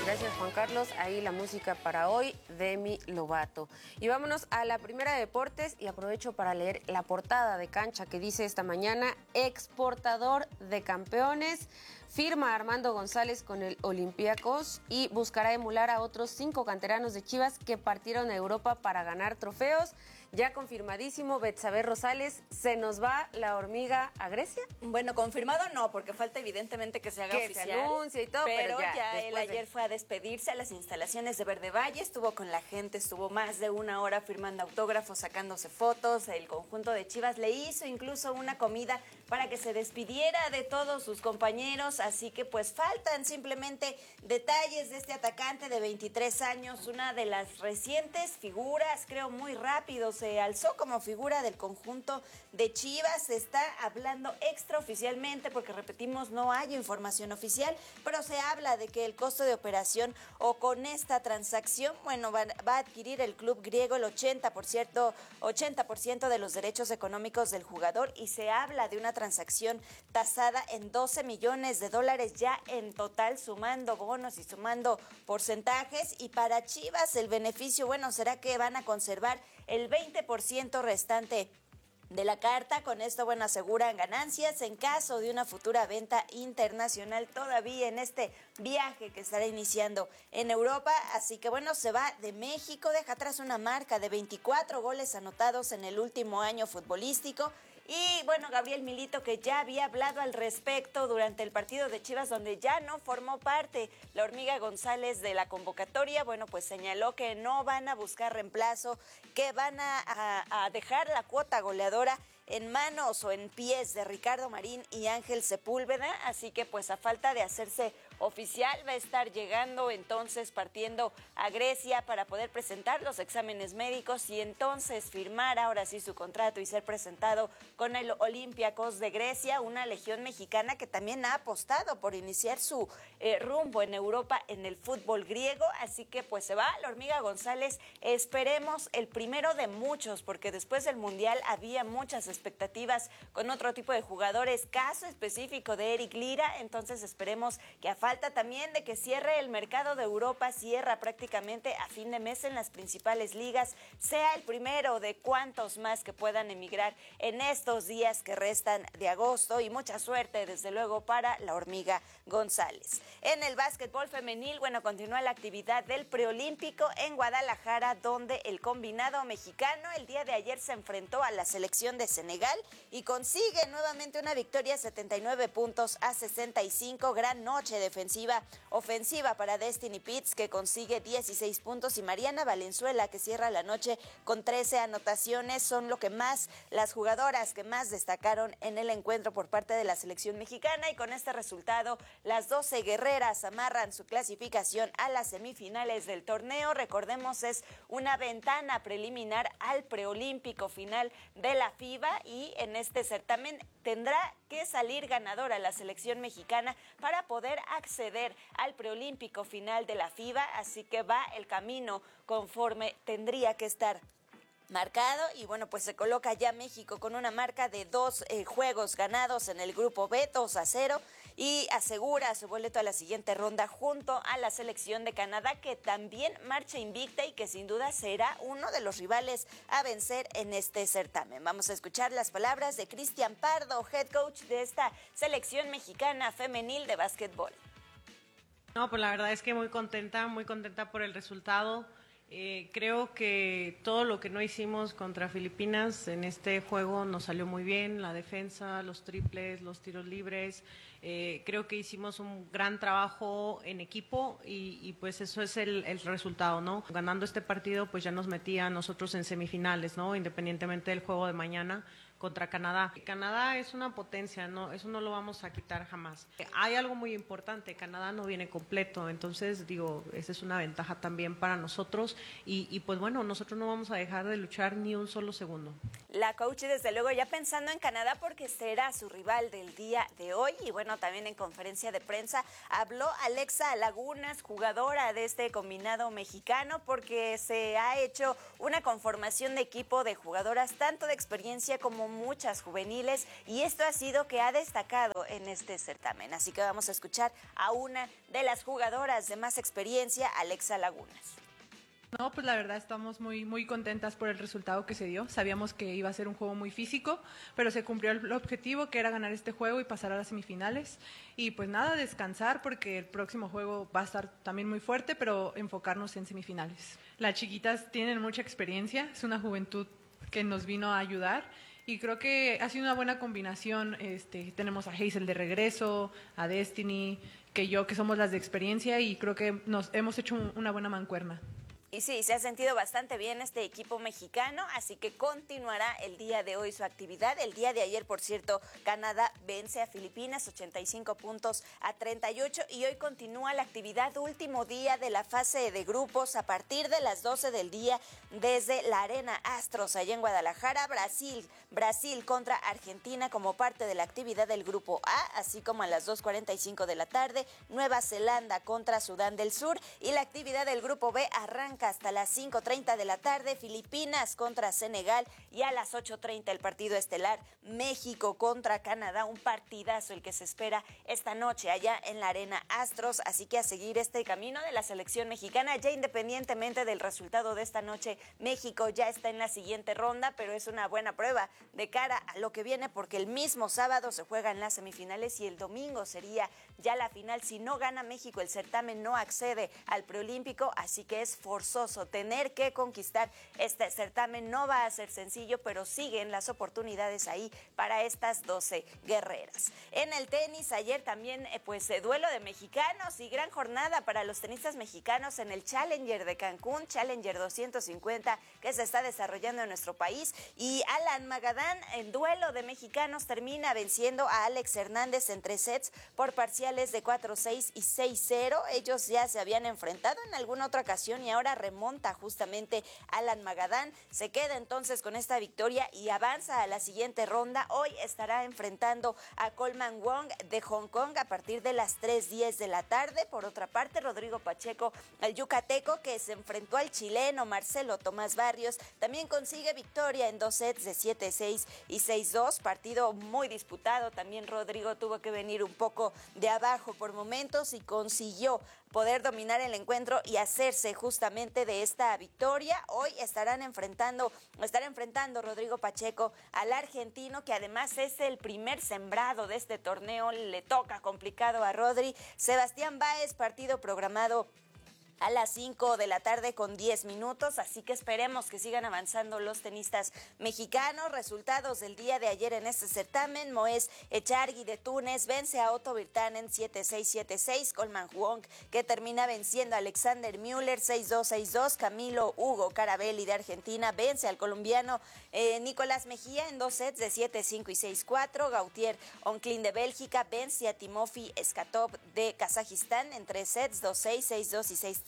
Gracias, Juan Carlos. Ahí la música para hoy, Demi Lovato. Y vámonos a la primera de deportes y aprovecho para leer la portada de Cancha que dice esta mañana: exportador de campeones. Firma Armando González con el Olympiacos y buscará emular a otros 5 canteranos de Chivas que partieron a Europa para ganar trofeos. Ya confirmadísimo, Betsabe Rosales, ¿se nos va la hormiga a Grecia? Bueno, confirmado no, porque falta evidentemente que se haga oficial. Que se anuncie y todo, pero ya él ayer fue a despedirse a las instalaciones de Verde Valle, estuvo con la gente, estuvo más de una hora firmando autógrafos, sacándose fotos. El conjunto de Chivas le hizo incluso una comida para que se despidiera de todos sus compañeros, así que pues faltan simplemente detalles de este atacante de 23 años, una de las recientes figuras, creo muy rápido, se alzó como figura del conjunto de Chivas. Se está hablando extraoficialmente, porque repetimos, no hay información oficial, pero se habla de que el costo de operación o con esta transacción, bueno, va a adquirir el club griego el 80% de los derechos económicos del jugador, y se habla de una transacción tasada en $12 millones ya en total, sumando bonos y sumando porcentajes. Y para Chivas el beneficio, bueno, será que van a conservar el 20% restante de la carta. Con esto, bueno, aseguran ganancias en caso de una futura venta internacional todavía en este viaje que estará iniciando en Europa. Así que, bueno, se va de México, deja atrás una marca de 24 goles anotados en el último año futbolístico. Y bueno, Gabriel Milito, que ya había hablado al respecto durante el partido de Chivas, donde ya no formó parte la hormiga González de la convocatoria, bueno, pues señaló que no van a buscar reemplazo, que van a dejar la cuota goleadora en manos o en pies de Ricardo Marín y Ángel Sepúlveda. Así que pues a falta de hacerse oficial, va a estar llegando entonces, partiendo a Grecia para poder presentar los exámenes médicos y entonces firmar ahora sí su contrato y ser presentado con el Olympiacos de Grecia, una legión mexicana que también ha apostado por iniciar su rumbo en Europa en el fútbol griego. Así que pues se va la hormiga González, esperemos el primero de muchos, porque después del Mundial había muchas expectativas con otro tipo de jugadores, caso específico de Eric Lira. Entonces esperemos que a falta también de que cierre el mercado de Europa, cierra prácticamente a fin de mes en las principales ligas, sea el primero de cuantos más que puedan emigrar en estos días que restan de agosto, y mucha suerte desde luego para la hormiga González. En el básquetbol femenil, bueno, continúa la actividad del preolímpico en Guadalajara, donde el combinado mexicano el día de ayer se enfrentó a la selección de Senegal y consigue nuevamente una victoria, 79 puntos a 65, gran noche ofensiva para Destiny Pitts, que consigue 16 puntos, y Mariana Valenzuela, que cierra la noche con 13 anotaciones. Son las jugadoras que más destacaron en el encuentro por parte de la selección mexicana, y con este resultado las 12 guerreras amarran su clasificación a las semifinales del torneo. Recordemos, es una ventana preliminar al preolímpico final de la FIBA, y en este certamen tendrá que salir ganadora la selección mexicana para poder acceder al preolímpico final de la FIBA. Así que va el camino conforme tendría que estar marcado, y bueno, pues se coloca ya México con una marca de 2 juegos ganados en el grupo B, 2-0, y asegura su boleto a la siguiente ronda junto a la selección de Canadá, que también marcha invicta y que sin duda será uno de los rivales a vencer en este certamen. Vamos a escuchar las palabras de Cristian Pardo, head coach de esta selección mexicana femenil de básquetbol. No, pues la verdad es que muy contenta por el resultado. Creo que todo lo que no hicimos contra Filipinas en este juego nos salió muy bien, la defensa, los triples, los tiros libres. Creo que hicimos un gran trabajo en equipo y pues eso es el resultado, ¿no? Ganando este partido pues ya nos metía a nosotros en semifinales, ¿no? Independientemente del juego de mañana contra Canadá. Canadá es una potencia, ¿no? Eso no lo vamos a quitar jamás. Hay algo muy importante, Canadá no viene completo, entonces digo, esa es una ventaja también para nosotros y pues bueno, nosotros no vamos a dejar de luchar ni un solo segundo. La coach, desde luego, ya pensando en Canadá porque será su rival del día de hoy. Y bueno, también en conferencia de prensa habló Alexa Lagunas, jugadora de este combinado mexicano, porque se ha hecho una conformación de equipo de jugadoras tanto de experiencia como muchas juveniles. Y esto ha sido que ha destacado en este certamen. Así que vamos a escuchar a una de las jugadoras de más experiencia, Alexa Lagunas. No, pues la verdad estamos muy contentas por el resultado que se dio. Sabíamos que iba a ser un juego muy físico, pero se cumplió el objetivo, que era ganar este juego y pasar a las semifinales. Y pues nada, descansar porque el próximo juego va a estar también muy fuerte, pero enfocarnos en semifinales. Las chiquitas tienen mucha experiencia, es una juventud que nos vino a ayudar. Y creo que ha sido una buena combinación. Tenemos a Hazel de regreso, a Destiny, que somos las de experiencia, y creo que nos hemos hecho una buena mancuerna. Y sí, se ha sentido bastante bien este equipo mexicano, así que continuará el día de hoy su actividad. El día de ayer, por cierto, Canadá vence a Filipinas 85-38 y hoy continúa la actividad, último día de la fase de grupos a partir de las 12 del día desde la Arena Astros allá en Guadalajara. Brasil contra Argentina como parte de la actividad del grupo A, así como a las 2:45 de la tarde, Nueva Zelanda contra Sudán del Sur, y la actividad del grupo B arranca hasta las 5:30 de la tarde, Filipinas contra Senegal, y a las 8:30 el partido estelar, México contra Canadá, un partidazo el que se espera esta noche allá en la Arena Astros. Así que a seguir este camino de la selección mexicana, ya independientemente del resultado de esta noche, México ya está en la siguiente ronda, pero es una buena prueba de cara a lo que viene, porque el mismo sábado se juegan las semifinales y el domingo sería ya la final. Si no gana México el certamen, no accede al preolímpico, así que es forzoso tener que conquistar este certamen. No va a ser sencillo, pero siguen las oportunidades ahí para estas 12 guerreras. En el tenis, ayer también duelo de mexicanos y gran jornada para los tenistas mexicanos en el Challenger de Cancún, Challenger 250, que se está desarrollando en nuestro país, y Alan Magadán, en duelo de mexicanos, termina venciendo a Alex Hernández en 3 sets por parciales de 4-6 y 6-0. Ellos ya se habían enfrentado en alguna otra ocasión y ahora remonta justamente Alan Magadán. Se queda entonces con esta victoria y avanza a la siguiente ronda. Hoy estará enfrentando a Coleman Wong de Hong Kong a partir de las 3:10 de la tarde. Por otra parte, Rodrigo Pacheco, el yucateco, que se enfrentó al chileno Marcelo Tomás Barrios, también consigue victoria en 2 sets de 7-6 y 6-2. Partido muy disputado. También Rodrigo tuvo que venir un poco de abajo por momentos y consiguió poder dominar el encuentro y hacerse justamente de esta victoria. Hoy estará enfrentando Rodrigo Pacheco al argentino, que además es el primer sembrado de este torneo. Le toca complicado a Rodri. Sebastián Báez, partido programado a las 5 de la tarde con 10 minutos, así que esperemos que sigan avanzando los tenistas mexicanos. Resultados del día de ayer en este certamen: Moez Echargui de Túnez vence a Otto Virtanen 7-6, 7-6. Coleman Wong, que termina venciendo a Alexander Müller 6-2, 6-2. Camilo Hugo Carabelli de Argentina vence al colombiano Nicolás Mejía en 2 sets de 7-5 y 6-4. Gautier Onclin de Bélgica vence a Timofey Skatov de Kazajistán en 3 sets, 2-6, 6-2 y 6-3.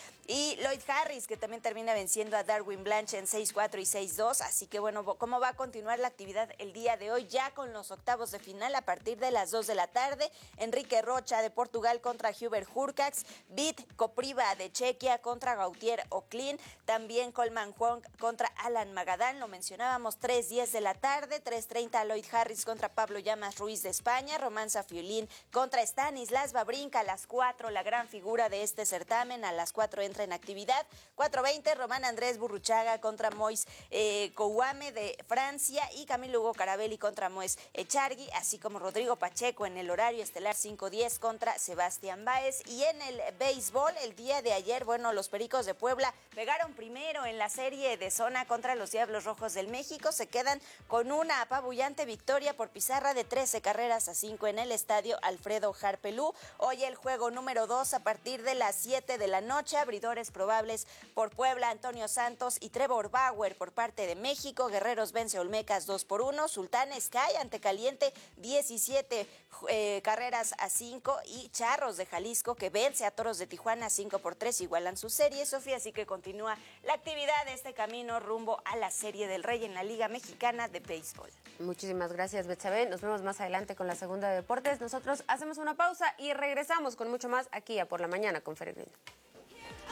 Y Lloyd Harris, que también termina venciendo a Darwin Blanche en 6-4 y 6-2. Así que bueno, ¿cómo va a continuar la actividad el día de hoy? Ya con los octavos de final a partir de las 2 de la tarde. Enrique Rocha de Portugal contra Hubert Hurkacz. Bit Kopriva de Chequia contra Gautier Onclin. También Coleman Wong contra Alan Magadán, lo mencionábamos, 3:10 de la tarde. 3:30 Lloyd Harris contra Pablo Llamas Ruiz de España. Román Safiulín contra Stanislas Wawrinka. A las 4, la gran figura de este certamen. A las 4 entra en actividad. 4:20 Román Andrés Burruchaga contra Moez Kouame de Francia, y Camilo Hugo Carabelli contra Moez Echargui, así como Rodrigo Pacheco en el horario estelar 5:10 contra Sebastián Báez. Y en el béisbol, el día de ayer, los Pericos de Puebla pegaron primero en la serie de zona contra los Diablos Rojos del México. Se quedan con una apabullante victoria por pizarra de 13-5 en el estadio Alfredo Harpelú. Hoy el juego número 2 a partir de las 7 de la noche. Abridores probables por Puebla, Antonio Santos y Trevor Bauer por parte de México. Guerreros vence Olmecas 2-1. Sultanes cae ante Caliente 17 carreras a 5. Y Charros de Jalisco que vence a Toros de Tijuana 5-3. Igualan su serie, Sofía, así que continúa la actividad de este camino rumbo a la Serie del Rey en la Liga Mexicana de Béisbol. Muchísimas gracias, Betsabe. Nos vemos más adelante con la segunda de deportes. Nosotros hacemos una pausa y regresamos con mucho más aquí a Por la Mañana con Fer Grino.